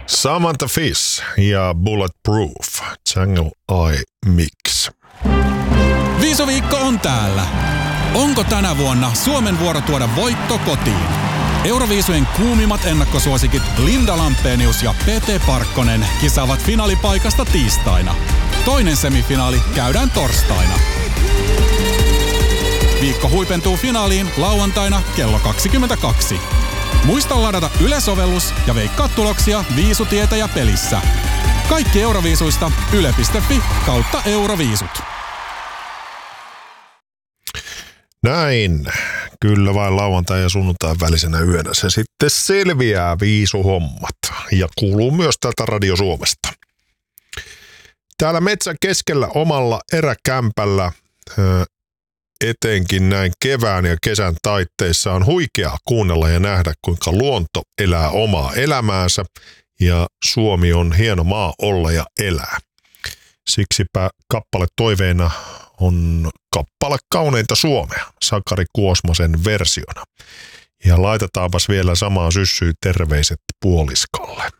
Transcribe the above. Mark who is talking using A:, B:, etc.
A: Samantha Fish ja Bulletproof Jungle Eye Mix.
B: Viisuviikko on täällä. Onko tänä vuonna Suomen vuoro tuoda voitto kotiin? Euroviisujen kuumimmat ennakkosuosikit Linda Lampenius ja Pete Parkkonen kisaavat finaalipaikasta tiistaina. Toinen semifinaali käydään torstaina. Viikko huipentuu finaaliin lauantaina kello 22. Muista ladata Yle-sovellus ja veikkaa tuloksia Viisutietäjä pelissä. Kaikki Euroviisuista yle.fi/Euroviisut.
A: Näin. Kyllä vain lauantai ja sunnuntain välisenä yönä se sitten selviää viisuhommat. Ja kuuluu myös täältä Radio Suomesta. Täällä metsän keskellä omalla eräkämpällä, etenkin näin kevään ja kesän taitteissa, on huikeaa kuunnella ja nähdä, kuinka luonto elää omaa elämäänsä ja Suomi on hieno maa olla ja elää. Siksipä kappale toiveena on kappale Kauneinta Suomea, Sakari Kuosmosen versiona. Ja laitetaanpas vielä samaan syssyyn terveiset puoliskolle.